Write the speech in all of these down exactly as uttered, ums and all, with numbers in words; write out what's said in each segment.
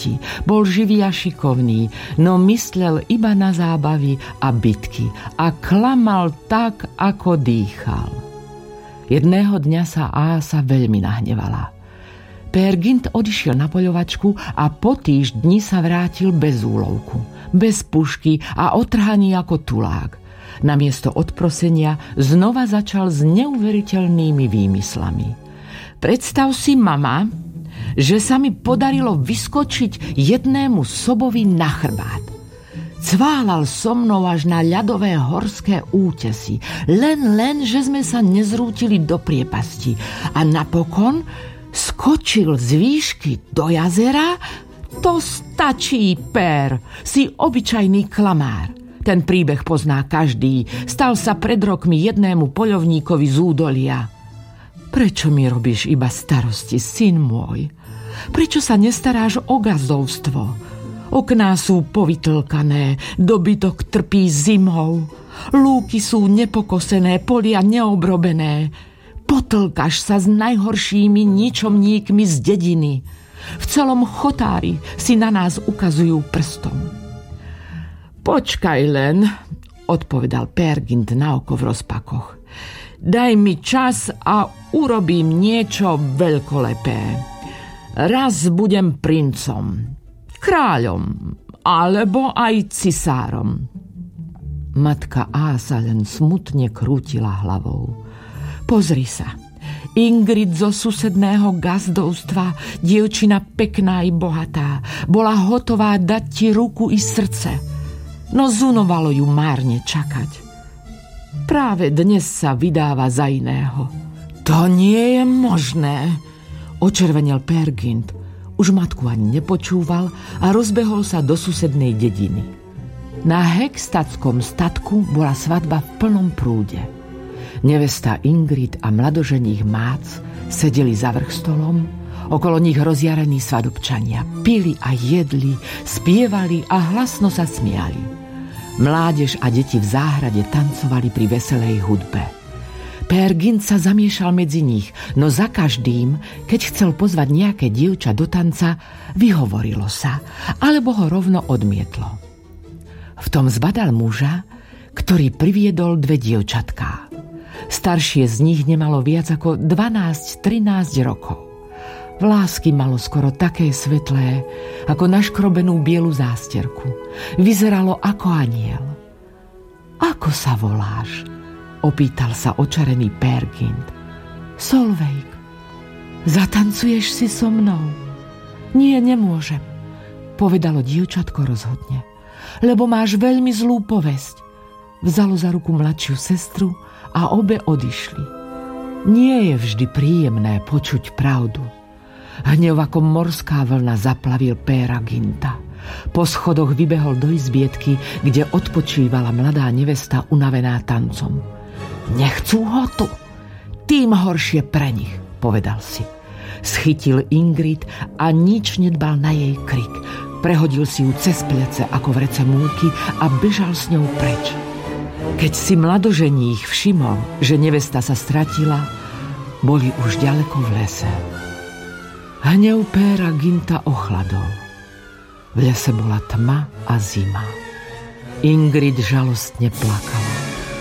radosti. Bol živý a šikovný, no myslel iba na zábavy a bitky a klamal tak, ako dýchal. Jedného dňa sa Ása veľmi nahnevala. Pér Gynt odišiel na poľovačku a po týždni sa vrátil bez úlovku, bez pušky a otrhaný ako tulák. Namiesto odprosenia znova začal s neuveriteľnými výmyslami. Predstav si, mama, že sa mi podarilo vyskočiť jednému sobovi na chrbát. Cválal so mnou až na ľadové horské útesy, len len, že sme sa nezrútili do priepasti. A napokon skočil z výšky do jazera. To stačí, Pér, si obyčajný klamár. Ten príbeh pozná každý. Stal sa pred rokmi jednému poľovníkovi z údolia. Prečo mi robíš iba starosti, syn môj? Prečo sa nestaráš o gazdovstvo? Okná sú povytlkané, dobytok trpí zimou. Lúky sú nepokosené, polia neobrobené. Potlkaš sa s najhoršími ničomníkmi z dediny. V celom chotári si na nás ukazujú prstom. Počkaj len, odpovedal Pér Gynt na oko v rozpakoch. Daj mi čas a urobím niečo veľkolepé. Raz budem princom, kráľom, alebo aj cisárom. Matka Ása len smutne krútila hlavou. Pozri sa, Ingrid zo susedného gazdovstva, dievčina pekná i bohatá, bola hotová dať ti ruku i srdce. No zunovalo ju márne čakať. Práve dnes sa vydáva za iného. To nie je možné, očervenel Pér Gynt. Už matku ani nepočúval a rozbehol sa do susednej dediny. Na Hekstadskom statku bola svadba v plnom prúde. Nevesta Ingrid a mladoženích Mác sedeli za vrchstolom, okolo nich rozjarení svadobčania pili a jedli, spievali a hlasno sa smiali. Mládež a deti v záhrade tancovali pri veselej hudbe. Pér Gynt sa zamiešal medzi nich, no za každým, keď chcel pozvať nejaké dievča do tanca, vyhovorilo sa, alebo ho rovno odmietlo. V tom zbadal muža, ktorý priviedol dve dievčatká. Staršie z nich nemalo viac ako dvanásť trinásť rokov. Vlásky malo skoro také svetlé, ako naškrobenú bielu zásterku. Vyzeralo ako anjel. Ako sa voláš? Opýtal sa očarený Pér Gynt. Solveig. Zatancuješ si so mnou? Nie, nemôžem, povedalo dievčatko rozhodne, lebo máš veľmi zlú povesť. Vzalo za ruku mladšiu sestru a obe odišli. Nie je vždy príjemné počuť pravdu. Hnev ako morská vlna zaplavil Péra Gynta. Po schodoch vybehol do izbietky, kde odpočívala mladá nevesta unavená tancom. Nechcú ho tu, tým horšie pre nich, povedal si. Schytil Ingrid a nič nedbal na jej krik. Prehodil si ju cez plece ako vrece múky a bežal s ňou preč. Keď si mladoženích všimol, že nevesta sa stratila, boli už ďaleko v lese. Hnev Péra Gynta ochladol. V lese bola tma a zima. Ingrid žalostne plakala.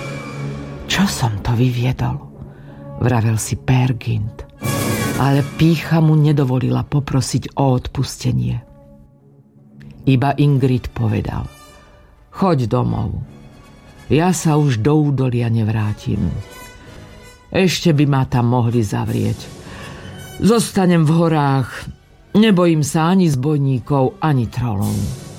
Čo som to vyviedol? Vravel si Pér Gynt. Ale pýcha mu nedovolila poprosiť o odpustenie. Iba Ingrid povedal. Choď domov. Ja sa už do údolia nevrátim. Ešte by ma tam mohli zavrieť. Zostanem v horách. Nebojím sa ani zbojníkov, ani trolov.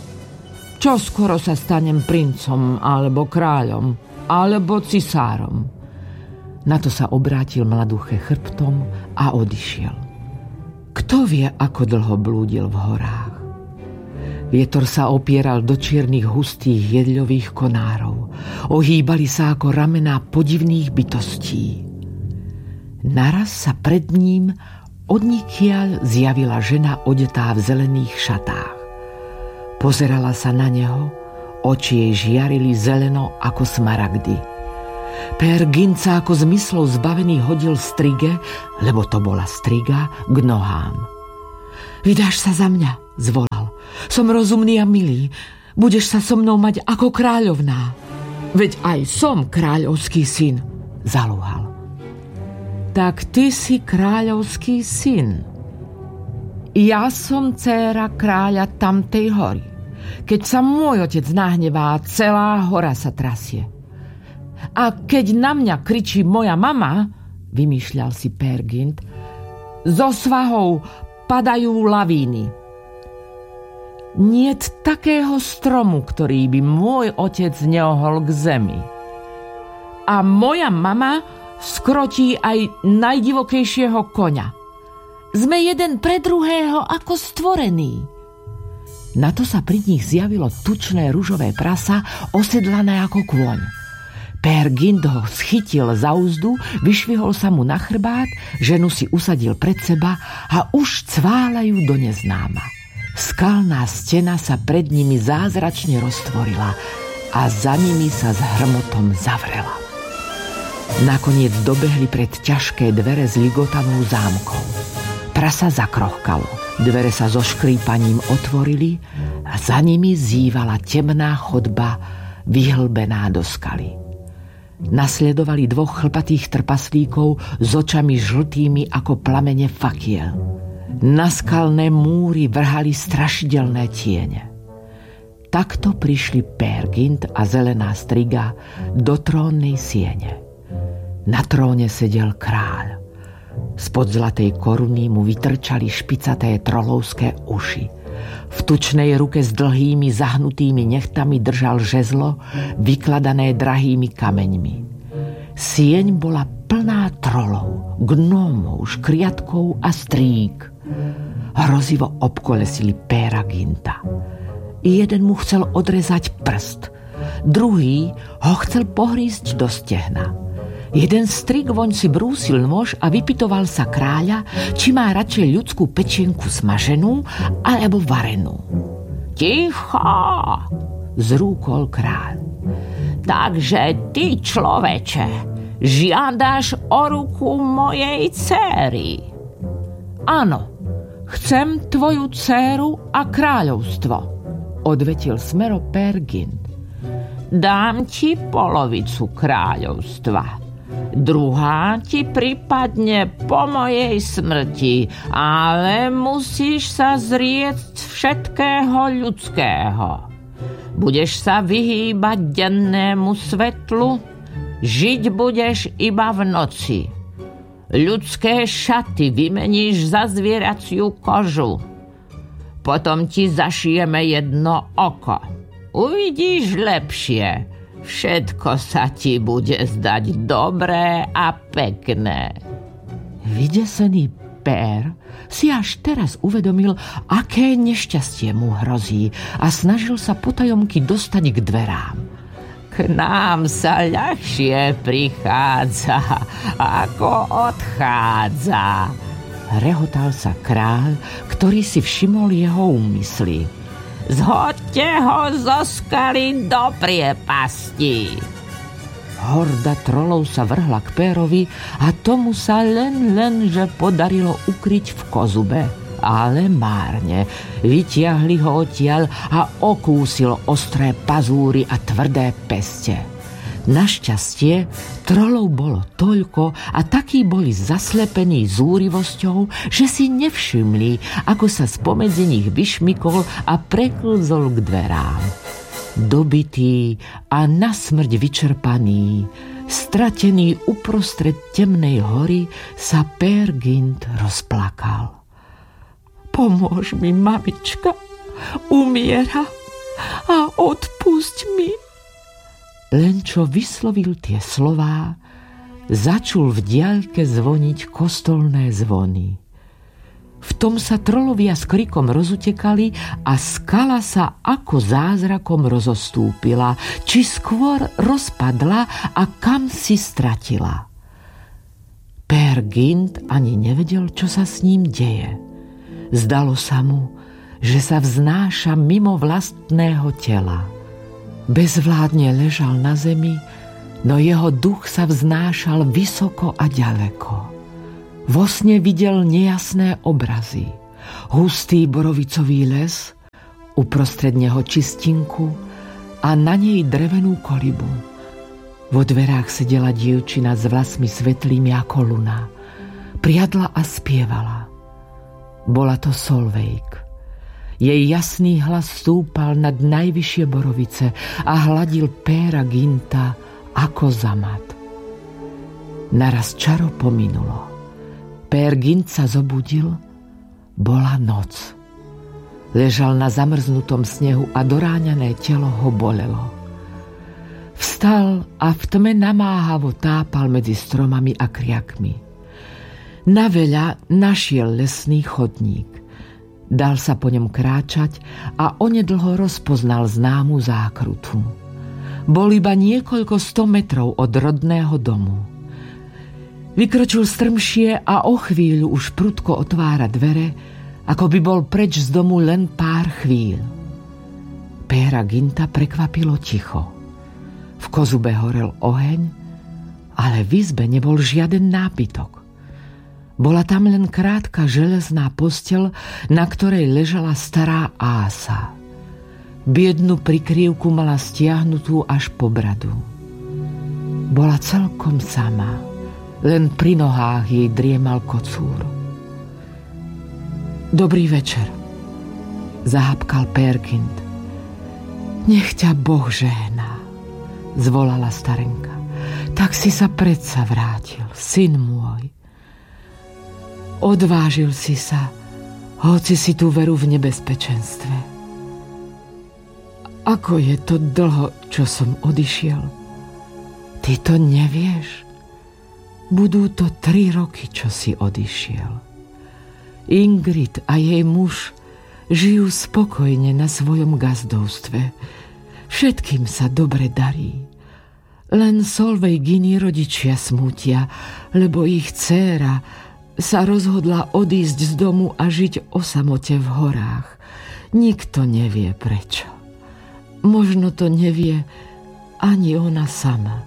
Čo skoro sa stanem princom, alebo kráľom, alebo cisárom. Na to sa obrátil mladúche chrbtom a odišiel. Kto vie, ako dlho blúdil v horách? Vietor sa opieral do čiernych hustých jedľových konárov. Ohýbali sa ako ramená podivných bytostí. Naraz sa pred ním odnikiaľ zjavila žena odetá v zelených šatách. Pozerala sa na neho, oči jej žiarili zeleno ako smaragdy. Pér Gynt sa ako zmyslov zbavený hodil strige, lebo to bola striga, k nohám. Vydáš sa za mňa, zvolal. Som rozumný a milý. Budeš sa so mnou mať ako kráľovná. Veď aj som kráľovský syn, zalúhal. Tak ty si kráľovský syn. Ja som dcéra kráľa tamtej hory. Keď sa môj otec nahnevá, celá hora sa trasie. A keď na mňa kričí moja mama, vymýšľal si Pér Gynt, zo svahov padajú lavíny. Niet takého stromu, ktorý by môj otec neohol k zemi. A moja mama skrotí aj najdivokejšieho koňa. Sme jeden pre druhého ako stvorení. Na to sa pri nich zjavilo tučné ružové prasa, osedlané ako kôň. Pér Gynt ho schytil za úzdu, vyšvihol sa mu na chrbát, ženu si usadil pred seba a už cválajú do neznáma. Skalná stena sa pred nimi zázračne roztvorila a za nimi sa s hrmotom zavrela. Nakoniec dobehli pred ťažké dvere s ligotavou zámkou. Prasa zakrochkalo, dvere sa so škrípaním otvorili a za nimi zývala temná chodba vyhlbená do skaly. Nasledovali dvoch chlpatých trpaslíkov s očami žltými ako plamene fakiel. Na skalné múry vrhali strašidelné tiene. Takto prišli Pér Gynt a zelená striga do trónnej siene. Na tróne sedel kráľ. Spod zlatej koruny mu vytrčali špicaté trolovské uši. V tučnej ruke s dlhými zahnutými nechtami držal žezlo, vykladané drahými kameňmi. Sieň bola plná trolov, gnómov, škriatkov a strík. Hrozivo obkolesili Péra Gynta. Jeden mu chcel odrezať prst, druhý ho chcel pohrísť do stehna. Jeden strik voň si brúsil nôž a vypytoval sa kráľa, či má radšej ľudskú pečienku smaženú alebo varenú. Ticho, zrúkol kráľ. Takže ty, človeče, žiadaš o ruku mojej dcéry. Áno, chcem tvoju dcéru a kráľovstvo, odvetil smero Pér Gynt. Dám ti polovicu kráľovstva. Druhá ti pripadne po mojej smrti, ale musíš sa zrieť všetkého ľudského. Budeš sa vyhýbať dennému svetlu, žiť budeš iba v noci. Ľudské šaty vymeníš za zvieraciu kožu. Potom ti zašijeme jedno oko. Uvidíš lepšie. Všetko sa ti bude zdať dobré a pekné. Vydesený Pér si až teraz uvedomil, aké nešťastie mu hrozí a snažil sa potajomky dostať k dverám. K nám sa ľahšie prichádza, ako odchádza. Rehotal sa kráľ, ktorý si všimol jeho úmysly. Zhoďte ho zo skaly do priepasti. Horda trolov sa vrhla k Pérovi a tomu sa len, len, že podarilo ukryť v kozube. Ale márne. Vytiahli ho odtiaľ a okúsilo ostré pazúry a tvrdé peste. Našťastie trolov bolo toľko a takí boli zaslepení zúrivosťou, že si nevšimli, ako sa spomedzi nich vyšmykol a preklzol k dverám. Dobitý a nasmrť vyčerpaný, stratený uprostred temnej hory, sa Pér Gynt rozplakal. Pomôž mi, mamička, umiera a odpusť mi. Len čo vyslovil tie slová, začul v diaľke zvoniť kostolné zvony. V tom sa trolovia s krikom rozutekali a skala sa ako zázrakom rozostúpila, či skôr rozpadla a kam si stratila. Pér Gynt ani nevedel, čo sa s ním deje. Zdalo sa mu, že sa vznáša mimo vlastného tela. Bezvládne ležal na zemi, no jeho duch sa vznášal vysoko a ďaleko. Vo sne videl nejasné obrazy. Hustý borovicový les, Uprostred neho čistinku a na nej drevenú kolibu. Vo dverách sedela dievčina s vlasmi svetlými ako luna. Priadla a spievala. Bola to Solveig. Jej jasný hlas stúpal nad najvyššie borovice a hladil Péra Ginta ako zamat. Naraz čaro pominulo. Pér Gynt sa zobudil. Bola noc. Ležal na zamrznutom snehu a doráňané telo ho bolelo. Vstal a v tme namáhavo tápal medzi stromami a kriakmi. Naveľa našiel lesný chodník. Dal sa po ňom kráčať a onedlho rozpoznal známu zákrutu. Bol iba niekoľko sto metrov od rodného domu. Vykročil strmšie a o chvíľu už prudko otvára dvere, ako by bol preč z domu len pár chvíľ. Péra Gynta prekvapilo ticho. V kozube horel oheň, ale v izbe nebol žiaden nápitok. Bola tam len krátka železná posteľ, na ktorej ležala stará Ása. Biednu prikrývku mala stiahnutú až po bradu. Bola celkom sama, len pri nohách jej driemal kocúr. Dobrý večer, zahapkal Pér Gynt. Nech ťa Boh žehná, zvolala starenka. Tak si sa predsa vrátil, syn môj. Odvážil si sa, hoci si tú veru v nebezpečenstve. Ako je to dlho, čo som odišiel? Ty to nevieš? Budú to tri roky, čo si odišiel. Ingrid a jej muž žijú spokojne na svojom gazdovstve. Všetkým sa dobre darí. Len Solveigini rodičia smútia, lebo ich dcéra sa rozhodla odísť z domu a žiť o samote v horách. Nikto nevie prečo. Možno to nevie ani ona sama.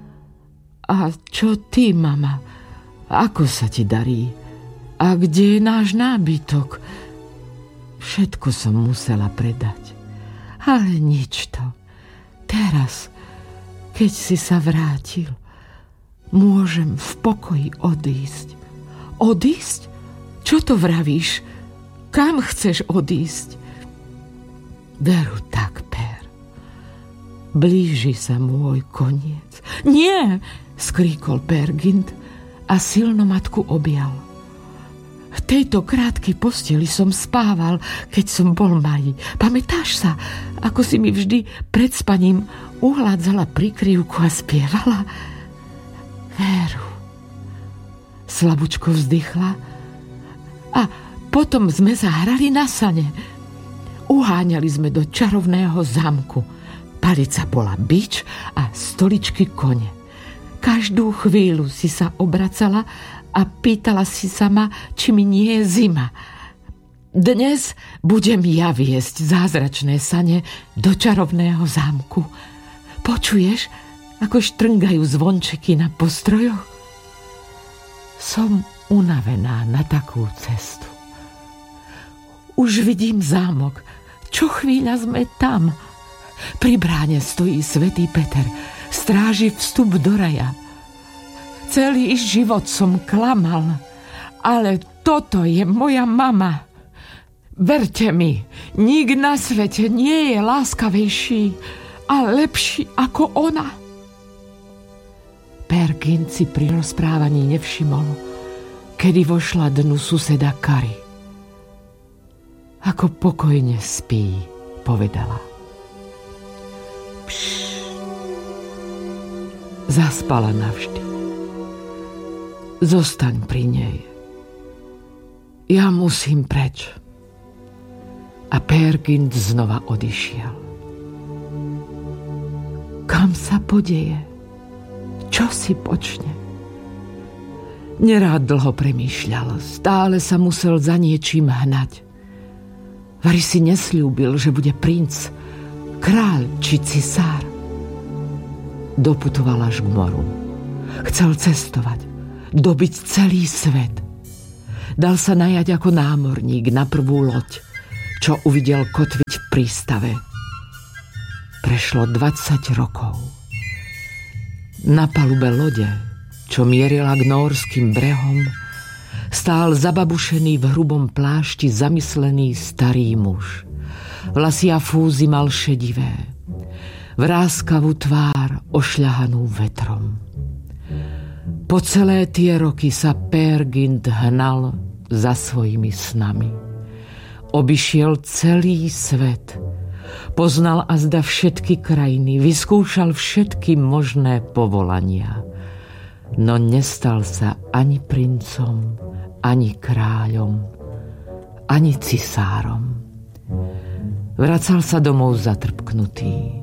A čo ty, mama? Ako sa ti darí? A kde je náš nábytok? Všetko som musela predať. Ale nič to. Teraz, keď si sa vrátil, môžem v pokoji odísť. Odísť? Čo to vravíš? Kam chceš odísť? Veru tak, Pér. Blíži sa môj koniec. Nie! Skríkol Pér Gynt a silno matku objal. V tejto krátkej posteli som spával, keď som bol malý. Pamätáš sa, ako si mi vždy pred spaním uhládzala prikryvku a spievala? Veru. Slabučko vzdychla a potom sme sa hrali na sane. Uháňali sme do čarovného zámku. Palica bola bič a stoličky kone. Každú chvíľu si sa obracala a pýtala si sama, či mi nie je zima. Dnes budem ja viesť zázračné sane do čarovného zámku. Počuješ, ako štrngajú zvončeky na postrojoch? Som unavená na takú cestu. Už vidím zámok. Čo chvíľa sme tam. Pri bráne stojí svätý Peter. Stráži vstup do raja. Celý život som klamal, ale toto je moja mama. Verte mi, nik na svete nie je láskavejší a lepší ako ona. Pér Gynt si pri rozprávaní nevšimol, kedy vošla dnu suseda Kari. Ako pokojne spí, povedala. Pš. Zaspala navždy. Zostaň pri nej. Ja musím preč. A Pér Gynt znova odišiel. Kam sa podeje? Čo si počne? Nerád dlho premýšľal. Stále sa musel za niečím hnať. Vari si nesľúbil, že bude princ, kráľ či cisár. Doputoval až k moru. Chcel cestovať, dobiť celý svet. Dal sa najať ako námorník na prvú loď, čo uvidel kotviť prístave. Prešlo dvadsať rokov. Na palube lode, čo mierila k nórskym brehom, stál zababušený v hrubom plášti zamyslený starý muž. Vlasy a fúzy mal šedivé, vrázkavú tvár ošľahanú vetrom. Po celé tie roky sa Pér Gynt hnal za svojimi snami. Obišiel celý svet, poznal azda všetky krajiny, vyskúšal všetky možné povolania, no nestal sa ani princom, ani kráľom, ani cisárom. Vracal sa domov zatrpknutý.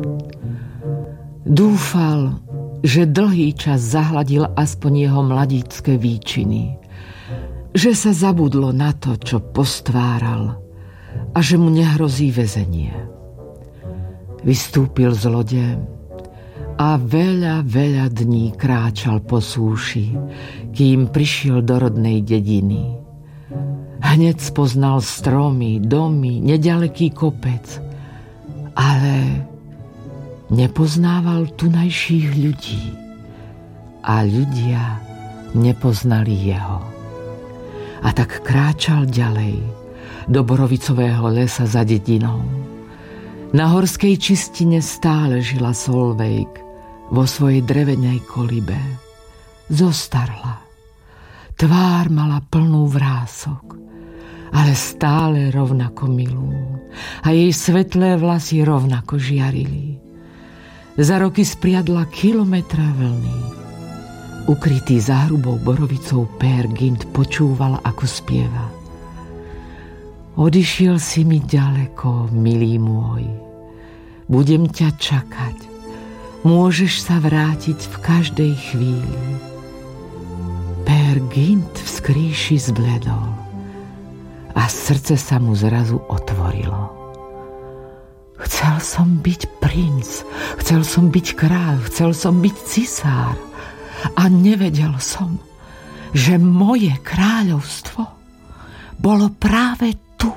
Dúfal, že dlhý čas zahladil aspoň jeho mladícke výčiny, že sa zabudlo na to, čo postváral a že mu nehrozí väzenie. Vystúpil z lode a veľa, veľa dní kráčal po súši, kým prišiel do rodnej dediny. Hneď spoznal stromy, domy, nedaleký kopec, ale nepoznával tunajších ľudí a ľudia nepoznali jeho. A tak kráčal ďalej do borovicového lesa za dedinou. Na horskej čistine stále žila Solveig vo svojej drevenej kolibe. Zostarla. Tvár mala plnú vrások, ale stále rovnako milú. A jej svetlé vlasy rovnako žiarili. Za roky spriadla kilometra vlny. Ukrytý za hrubou borovicou Pér Gynt počúval, ako spieva. Odišiel si mi ďaleko, milý môj. Budem ťa čakať. Môžeš sa vrátiť v každej chvíli. Pér Gynt v skrýši zbledol a srdce sa mu zrazu otvorilo. Chcel som byť princ, chcel som byť kráľ, chcel som byť cisár. A nevedel som, že moje kráľovstvo bolo práve tu.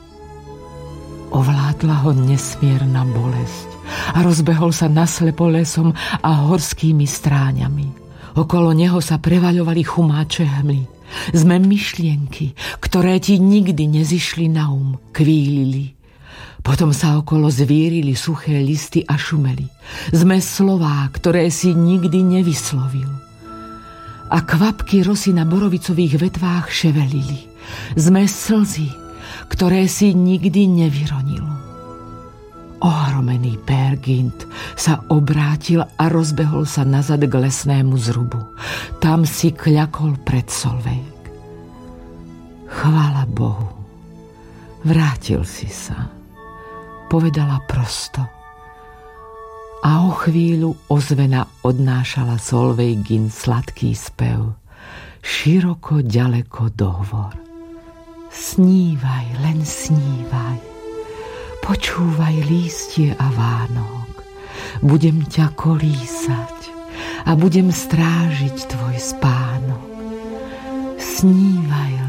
Ovládla ho nesmierna bolesť a rozbehol sa naslepo lesom a horskými stráňami. Okolo neho sa prevaľovali chumáče hmly. Sme myšlienky, ktoré ti nikdy nezišli na um, kvílili. Potom sa okolo zvírili suché listy a šumeli. Sme slová, ktoré si nikdy nevyslovil. A kvapky rosy na borovicových vetvách ševelili. Sme slzy, ktoré si nikdy nevyronil. Ohromený Pér Gynt sa obrátil a rozbehol sa nazad k lesnému zrubu. Tam si kľakol pred Solveig. Chvála Bohu, vrátil si sa, povedala prosto. A o chvíľu ozvena odnášala Solveigin sladký spev. Široko, ďaleko dohovor. Snívaj, len snívaj. Počúvaj lístie a vánok. Budem ťa kolísať a budem strážiť tvoj spánok. Snívaj,